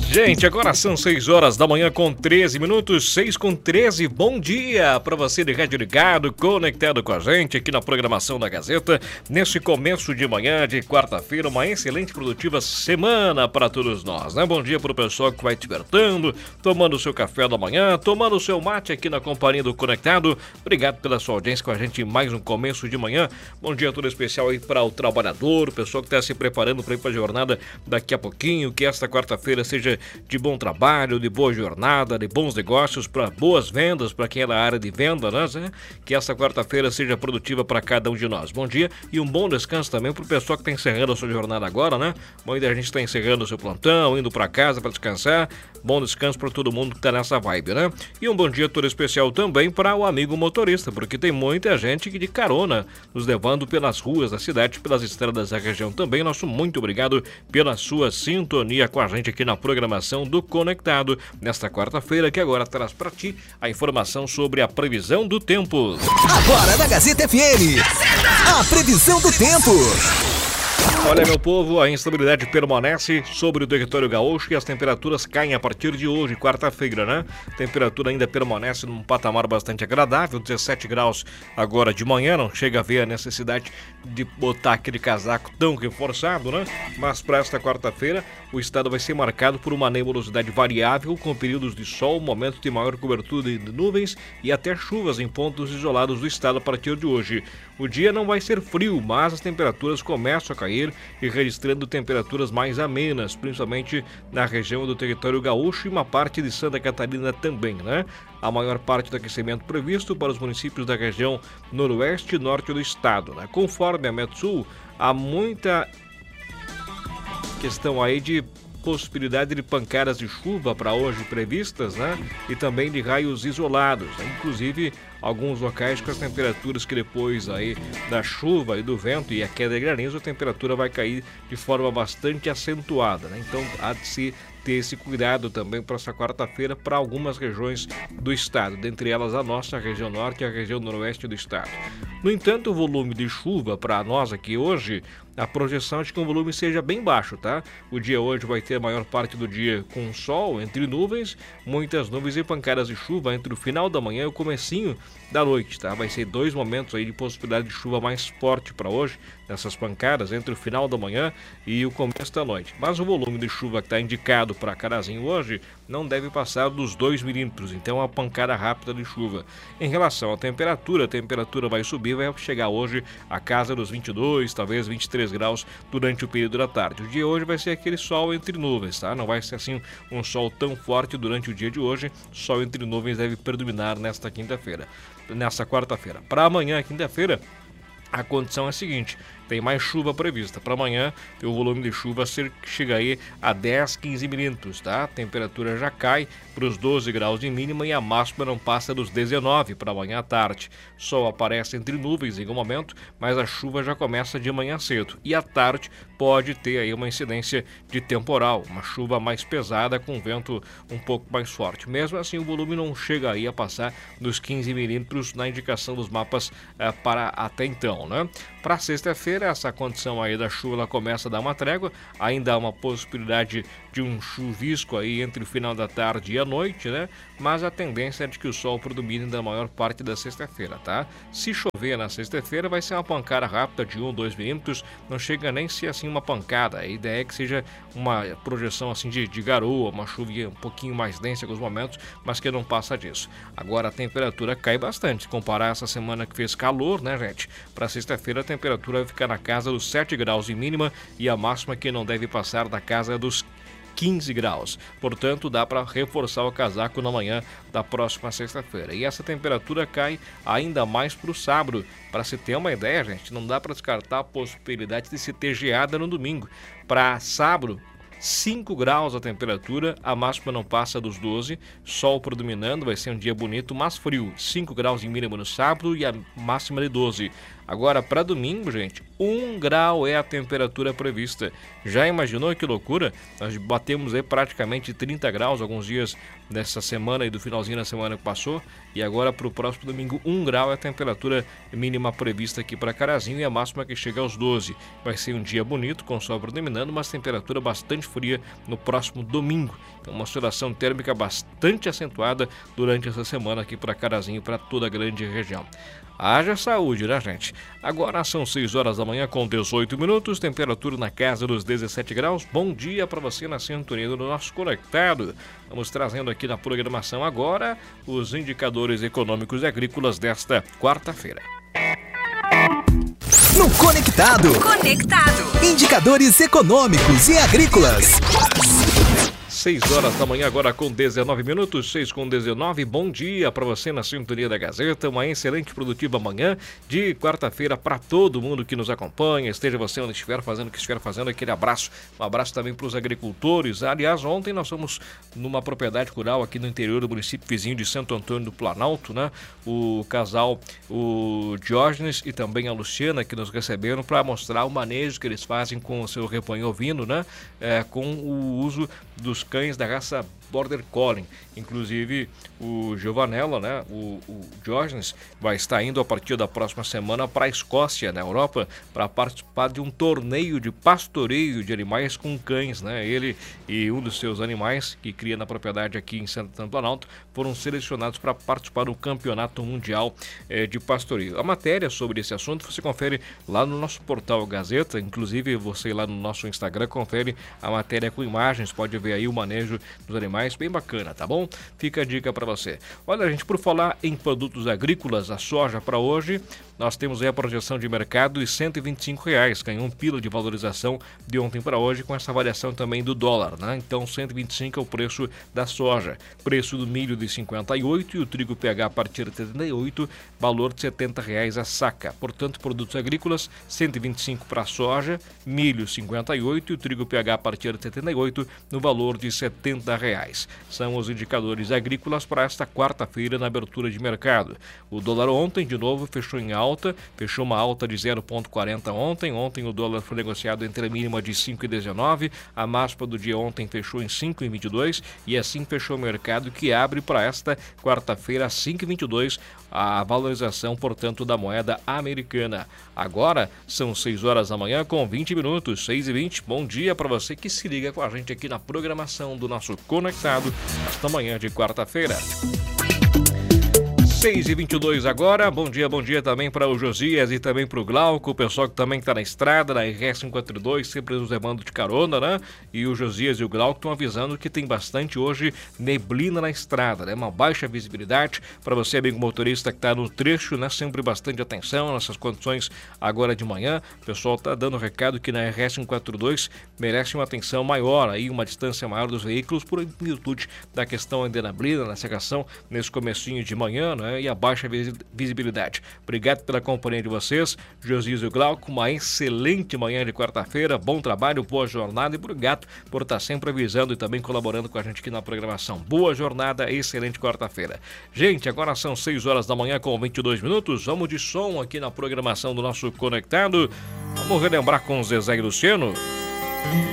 Gente, agora são 6 horas da manhã com 13 minutos, 6 com 13. Bom dia para você de rádio ligado, conectado com a gente aqui na programação da Gazeta. Nesse começo de manhã de quarta-feira, uma excelente e produtiva semana para todos nós, né? Bom dia para o pessoal que vai despertando, tomando o seu café da manhã, tomando o seu mate aqui na companhia do Conectado. Obrigado pela sua audiência com a gente em mais um começo de manhã. Bom dia todo especial aí para o trabalhador, o pessoal que está se preparando para ir para a jornada daqui a pouquinho, que esta quarta-feira seja de bom trabalho, de boa jornada, de bons negócios, para boas vendas, para quem é da área de venda, né? Que essa quarta-feira seja produtiva para cada um de nós. Bom dia e um bom descanso também para o pessoal que está encerrando a sua jornada agora, né? Muita gente está encerrando o seu plantão, indo para casa para descansar. Bom descanso para todo mundo que está nessa vibe, né? E um bom dia todo especial também para o amigo motorista, porque tem muita gente que de carona nos levando pelas ruas da cidade, pelas estradas da região também. Nosso muito obrigado pela sua sintonia com a gente aqui na programação do Conectado nesta quarta-feira, que agora traz para ti a informação sobre a previsão do tempo. Agora na Gazeta FM, a previsão do tempo. Olha, meu povo, a instabilidade permanece sobre o território gaúcho e as temperaturas caem a partir de hoje, quarta-feira, né? A temperatura ainda permanece num patamar bastante agradável, 17 graus agora de manhã, não chega a ver a necessidade de botar aquele casaco tão reforçado, né? Mas para esta quarta-feira, o estado vai ser marcado por uma nebulosidade variável, com períodos de sol, momentos de maior cobertura de nuvens e até chuvas em pontos isolados do estado a partir de hoje. O dia não vai ser frio, mas as temperaturas começam a cair e registrando temperaturas mais amenas, principalmente na região do território gaúcho e uma parte de Santa Catarina também, né? A maior parte do aquecimento previsto para os municípios da região noroeste e norte do estado, né? Conforme a Metsul, há muita questão aí de possibilidade de pancadas de chuva para hoje previstas, né? E também de raios isolados, né? Inclusive alguns locais com as temperaturas que depois aí da chuva e do vento e a queda de granizo, a temperatura vai cair de forma bastante acentuada, né? Então há de se ter esse cuidado também para essa quarta-feira para algumas regiões do estado, dentre elas a nossa região norte e a região noroeste do estado. No entanto, o volume de chuva para nós aqui hoje, a projeção é de que o volume seja bem baixo, tá? O dia hoje vai ter a maior parte do dia com sol, entre nuvens, muitas nuvens e pancadas de chuva entre o final da manhã e o comecinho da noite, tá? Vai ser dois momentos aí de possibilidade de chuva mais forte para hoje, nessas pancadas entre o final da manhã e o começo da noite. Mas o volume de chuva que está indicado para Carazinho hoje não deve passar dos 2 milímetros, então é uma pancada rápida de chuva. Em relação à temperatura, a temperatura vai subir, vai chegar hoje a casa dos 22, talvez 23 graus durante o período da tarde. O dia hoje vai ser aquele sol entre nuvens, tá? Não vai ser assim um sol tão forte durante o dia de hoje, sol entre nuvens deve predominar nesta quinta-feira, nesta quarta-feira. Para amanhã, quinta-feira, a condição é a seguinte: tem mais chuva prevista. Para amanhã, o volume de chuva chega aí a 10, 15 milímetros, tá? A temperatura já cai para os 12 graus de mínima e a máxima não passa dos 19 para amanhã à tarde. Sol aparece entre nuvens em algum momento, mas a chuva já começa de manhã cedo. E à tarde pode ter aí uma incidência de temporal, uma chuva mais pesada com vento um pouco mais forte. Mesmo assim, o volume não chega aí a passar dos 15 milímetros na indicação dos mapas para até então, né? Para sexta-feira, essa condição aí da chuva ela começa a dar uma trégua, ainda há uma possibilidade de um chuvisco aí entre o final da tarde e a noite, né? Mas a tendência é de que o sol predomine na maior parte da sexta-feira, tá? Se chover na sexta-feira, vai ser uma pancada rápida de 1, 2 milímetros, não chega nem a ser assim uma pancada, a ideia é que seja uma projeção assim de garoa, uma chuva um pouquinho mais densa em alguns momentos, mas que não passa disso. Agora a temperatura cai bastante, se comparar essa semana que fez calor, né, gente? Para sexta-feira a temperatura vai ficar na casa dos 7 graus de mínima e a máxima que não deve passar da casa dos 15 graus. Portanto, dá para reforçar o casaco na manhã da próxima sexta-feira. E essa temperatura cai ainda mais para o sábado. Para se ter uma ideia, gente, não dá para descartar a possibilidade de se ter geada no domingo. Para sábado, 5 graus a temperatura, a máxima não passa dos 12, sol predominando, vai ser um dia bonito, mas frio. 5 graus de mínimo no sábado e a máxima de 12. Agora, para domingo, gente, 1 grau é a temperatura prevista. Já imaginou que loucura? Nós batemos aí praticamente 30 graus alguns dias dessa semana e do finalzinho da semana que passou. E agora, para o próximo domingo, 1 grau é a temperatura mínima prevista aqui para Carazinho e a máxima que chega aos 12. Vai ser um dia bonito, com sol predominando, mas temperatura bastante fria no próximo domingo. Então, uma oscilação térmica bastante acentuada durante essa semana aqui para Carazinho e para toda a grande região. Haja saúde, né, gente? Agora são 6 horas da manhã com 18 minutos, temperatura na casa dos 17 graus. Bom dia para você na sintonia do nosso Conectado. Vamos trazendo aqui na programação agora os indicadores econômicos e agrícolas desta quarta-feira. No Conectado. Indicadores econômicos e agrícolas. 6 horas da manhã, agora com 19 minutos, 6:19. Bom dia para você na sintonia da Gazeta. Uma excelente, produtiva manhã de quarta-feira para todo mundo que nos acompanha. Esteja você onde estiver fazendo o que estiver fazendo, aquele abraço. Um abraço também para os agricultores. Aliás, ontem nós fomos numa propriedade rural aqui no interior do município vizinho de Santo Antônio do Planalto, né? O casal, o Diógenes e também a Luciana, que nos receberam para mostrar o manejo que eles fazem com o seu rebanho ovino, né? Com o uso dos cães da raça Border Collie. Inclusive o Giovanella, né, o Diógenes, vai estar indo a partir da próxima semana para a Escócia, na Europa, para participar de um torneio de pastoreio de animais com cães, né? Ele e um dos seus animais que cria na propriedade aqui em Santo Antônio do Planalto foram selecionados para participar do Campeonato Mundial de Pastoreio. A matéria sobre esse assunto você confere lá no nosso portal Gazeta, inclusive você lá no nosso Instagram confere a matéria com imagens, pode ver aí o manejo dos animais, bem bacana, tá bom? Fica a dica para você. Olha, gente, por falar em produtos agrícolas, a soja para hoje, nós temos aí a projeção de mercado de R$125, ganhou um pila de valorização de ontem para hoje, com essa variação também do dólar, né? Então, 125 é o preço da soja, preço do milho de 58 e o trigo PH a partir de 78, valor de R$70 a saca. Portanto, produtos agrícolas, 125 para a soja, milho 58 e o trigo PH a partir de 78, no valor de R$70. São os indicadores agrícolas para esta quarta-feira na abertura de mercado. O dólar ontem, de novo, fechou em alta, fechou uma alta de 0,40 ontem. Ontem o dólar foi negociado entre a mínima de 5,19, a máxima do dia ontem fechou em 5,22 e assim fechou o mercado, que abre para esta quarta-feira 5,22, a valorização, portanto, da moeda americana. Agora são 6 horas da manhã com 20 minutos, 6:20. Bom dia para você que se liga com a gente aqui na programação do nosso Conectado, esta manhã de quarta-feira. 6:22 agora, bom dia também para o Josias e também para o Glauco, o pessoal que também está na estrada, na RS-142, sempre nos levando de carona, né? E o Josias e o Glauco estão avisando que tem bastante hoje neblina na estrada, né? Uma baixa visibilidade para você, amigo motorista que está no trecho, né? Sempre bastante atenção nessas condições agora de manhã. O pessoal está dando recado que na RS-142 merece uma atenção maior, aí uma distância maior dos veículos por virtude da questão da neblina, na secação nesse comecinho de manhã, né? E a baixa visibilidade. Obrigado pela companhia de vocês, Josias e o Glauco, uma excelente manhã de quarta-feira, bom trabalho, boa jornada e obrigado por estar sempre avisando e também colaborando com a gente aqui na programação. Boa jornada, excelente quarta-feira. Gente, agora são 6 horas da manhã com 22 minutos, vamos de som aqui na programação do nosso Conectado. Vamos relembrar com Zezé e Luciano.